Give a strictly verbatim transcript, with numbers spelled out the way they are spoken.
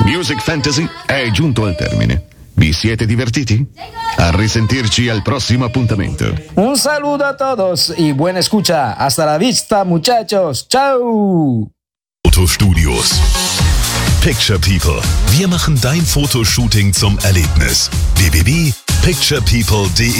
Music Fantasy è giunto al termine. Vi siete divertiti? A risentirci al prossimo appuntamento. Un saludo a todos y buena escucha. Hasta la vista, muchachos. Ciao. Fotostudios. Picture People. Wir machen dein Fotoshooting zum Erlebnis. w w w punkt picture people punkt d e